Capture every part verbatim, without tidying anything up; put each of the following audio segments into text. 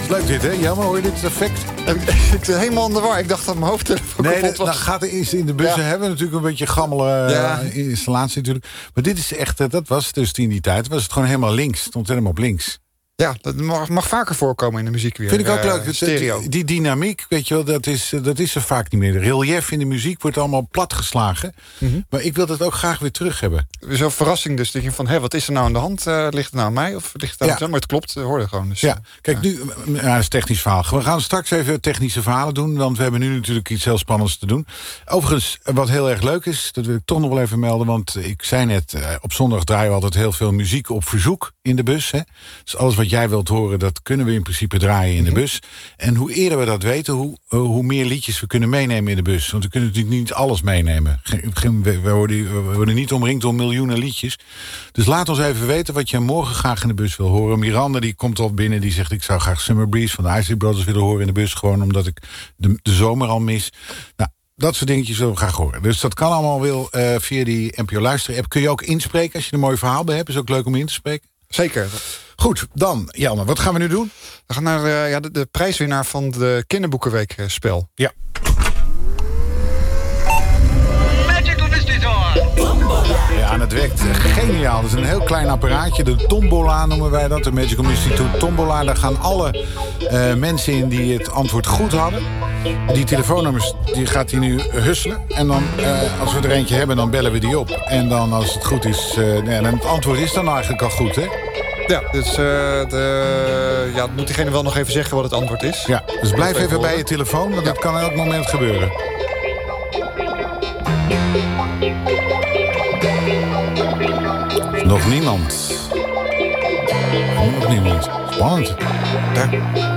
Leuk dit, hè? Jammer, hoor je dit effect? Ik zit helemaal in de war. Ik dacht dat mijn hoofdtelefoon nee, kapot was. Nee, gaat er in de bussen ja. hebben natuurlijk een beetje gammele ja. installatie natuurlijk. Maar dit is echt, dat was dus in die tijd, was het gewoon helemaal links. Het stond helemaal op links. Ja, dat mag, mag vaker voorkomen in de muziek weer. Vind ik ook uh, leuk. Stereo. Die, die dynamiek, weet je wel, dat is, dat is er vaak niet meer. De relief in de muziek wordt allemaal platgeslagen. Mm-hmm. Maar ik wil dat ook graag weer terug hebben. Zo'n verrassing dus. Dat je van, hé, wat is er nou aan de hand? Uh, ligt het nou aan mij? Of ligt het aan ja. Maar het klopt, dat hoorde gewoon. Dus, ja, kijk, ja. nu, nou, dat is technisch verhaal. We gaan straks even technische verhalen doen, want we hebben nu natuurlijk iets heel spannends te doen. Overigens, wat heel erg leuk is, dat wil ik toch nog wel even melden, want ik zei net, uh, op zondag draaien we altijd heel veel muziek op verzoek in de bus. Hè? Dus alles wat jij wilt horen, dat kunnen we in principe draaien in de bus. En hoe eerder we dat weten, hoe, uh, hoe meer liedjes we kunnen meenemen in de bus. Want we kunnen natuurlijk niet alles meenemen. We worden, we worden niet omringd door miljoenen liedjes. Dus laat ons even weten wat je morgen graag in de bus wil horen. Miranda die komt al binnen, die zegt ik zou graag Summer Breeze van de Isley Brothers willen horen in de bus. Gewoon omdat ik de, de zomer al mis. Nou, dat soort dingetjes willen we graag horen. Dus dat kan allemaal wel uh, via die N P O Luister-app. Kun je ook inspreken als je een mooi verhaal bij hebt. Is ook leuk om in te spreken. Zeker. Goed, dan, Jelmer, wat gaan we nu doen? We gaan naar uh, ja, de, de prijswinnaar van de Kinderboekenweek uh, spel. Ja. Magical Mystery Tour. Ja, en het werkt geniaal. Dat is een heel klein apparaatje. De tombola noemen wij dat. De Magical Mystery Tour tombola. Daar gaan alle uh, mensen in die het antwoord goed hadden. Die telefoonnummers die gaat hij nu husselen. En dan, uh, als we er eentje hebben, dan bellen we die op. En dan, als het goed is... Uh, nee, en het antwoord is dan eigenlijk al goed, hè? Ja, dus uh, de, ja, moet diegene wel nog even zeggen wat het antwoord is. Ja, dus blijf even, even bij je telefoon, want ja. dat kan elk moment gebeuren. Nog niemand. Nog niemand. Spannend. Ja.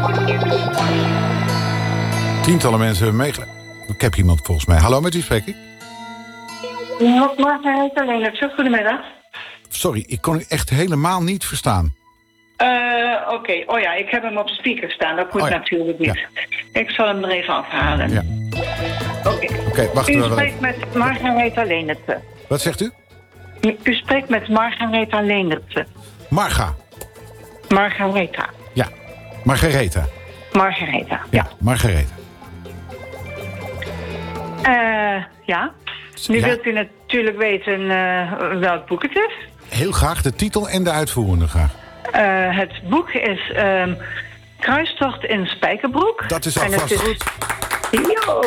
Tientallen mensen hebben meegedaan. Ik heb iemand volgens mij. Hallo, met wie spreek ik? Nog Margaretha Leenertse, goedemiddag. Sorry, ik kon u echt helemaal niet verstaan. Uh, Oké, okay. Oh ja, ik heb hem op speaker staan. Dat moet oh ja. natuurlijk niet. Ja. Ik zal hem er even afhalen. Ja. Oké. Okay. Okay, wacht u wel. spreekt met Margaretha Leenertse. Wat zegt u? U, u spreekt met Margaretha Leenertse. Marga. Margaretha. Ja, Margaretha. Margaretha, ja. Ja, Margaretha. Uh, ja. Nu ja. wilt u natuurlijk weten uh, welk boek het is. Heel graag, de titel en de uitvoerende graag. Uh, het boek is um, Kruistocht in Spijkerbroek. Dat is alvast goed. Jo!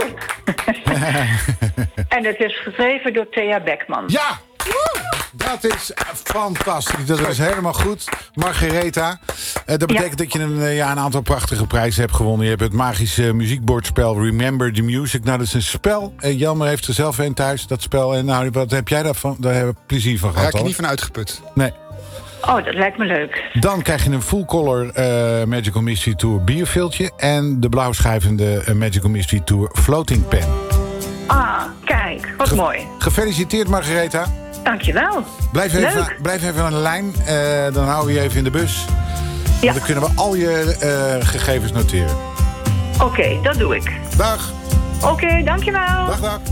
En het is geschreven door Thea Beckman. Ja! Dat is fantastisch. Dat is helemaal goed. Margaretha. Uh, dat betekent ja. dat je een, ja, een aantal prachtige prijzen hebt gewonnen. Je hebt het magische muziekbordspel Remember the Music. Nou, dat is een spel. Uh, Jelmer heeft er zelf een thuis, dat spel. En nou, wat heb jij daarvan? Daar hebben we plezier van gehad. Raak je niet van uitgeput? Nee. Oh, dat lijkt me leuk. Dan krijg je een full-color uh, Magical Mystery Tour bierviltje. En de blauwschijvende uh, Magical Mystery Tour floating pen. Ah, kijk. Wat Ge- mooi. Gefeliciteerd, Margaretha. Dankjewel. Blijf even, blijf even aan de lijn. Uh, dan houden we je even in de bus. Ja. Dan kunnen we al je uh, gegevens noteren. Oké, okay, dat doe ik. Dag. Oké, okay, dankjewel. Dag, dag.